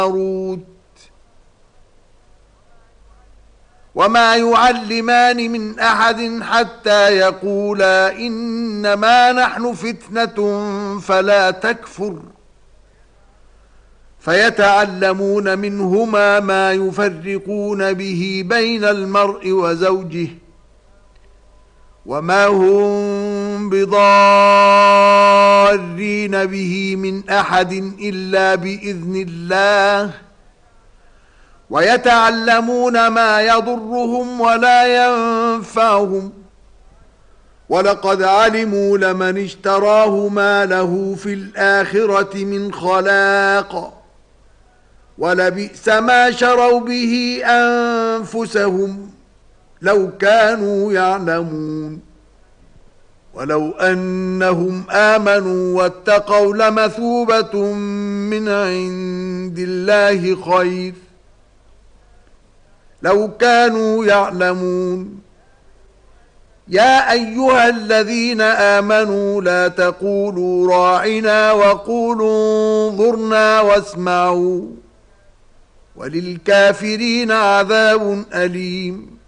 هاروت وما يعلمان من أحد حتى يقولا إنما نحن فتنة فلا تكفر فيتعلمون منهما ما يفرقون به بين المرء وزوجه وما هم بضارين به من أحد إلا بإذن الله ويتعلمون ما يضرهم ولا ينفعهم ولقد علموا لمن اشتراه ما له في الآخرة من خلاق ولبئس ما شروا به أنفسهم لو كانوا يعلمون ولو أنهم آمنوا واتقوا لمثوبة من عند الله خير لو كانوا يعلمون يا أيها الذين آمنوا لا تقولوا راعنا وقولوا انظرنا واسمعوا وللكافرين عذاب أليم